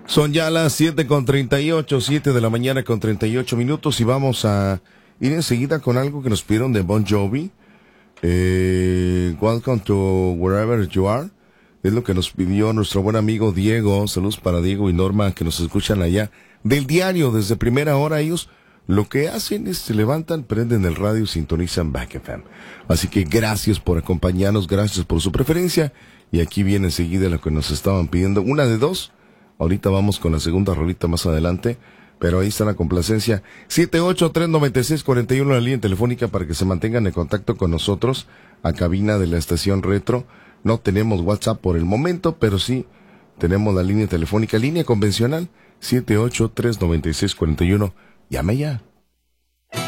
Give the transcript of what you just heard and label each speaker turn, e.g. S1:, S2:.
S1: Son ya las 7:38, 7 de la mañana con 38 minutos y vamos a ir enseguida con algo que nos pidieron de Bon Jovi. Welcome to Wherever You Are. Es lo que nos pidió nuestro buen amigo Diego. Saludos para Diego y Norma que nos escuchan allá del diario desde primera hora. Ellos lo que hacen es se levantan, prenden el radio y sintonizan Back FM. Así que gracias por acompañarnos, gracias por su preferencia. Y aquí viene enseguida lo que nos estaban pidiendo. Una de dos. Ahorita vamos con la segunda rolita más adelante, pero ahí está la complacencia. 7839641 la línea telefónica para que se mantengan en contacto con nosotros a cabina de la estación Retro. No tenemos WhatsApp por el momento, pero sí tenemos la línea telefónica, línea convencional 7839641. Llame ya.